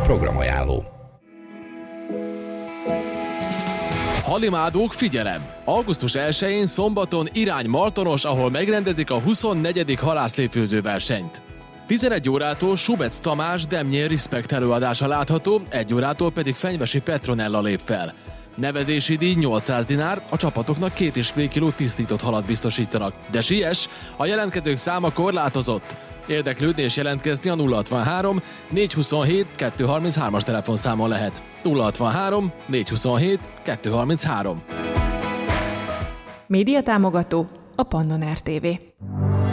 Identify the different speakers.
Speaker 1: Programajánló.
Speaker 2: Halimádók, figyelem! Augusztus 1-én szombaton irány Martonos, ahol megrendezik a 24. halászlépfőző versenyt. 11 órától Subec Tamás Demnyér Respect előadása látható, 1 órától pedig Fenyvesi Petronella lép fel. Nevezési díj 800 dinár, a csapatoknak 2,5 kg tisztított halat biztosítanak. De siess, a jelentkezők száma korlátozott. Érdeklődni és jelentkezni a 063 427 233-as telefonszámon lehet. 063 427 233.
Speaker 3: Médiatámogató a Pannon RTV.